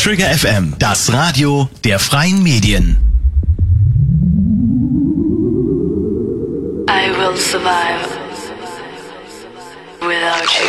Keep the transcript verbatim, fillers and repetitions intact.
Trigger F M, das Radio der freien Medien. I will survive without you.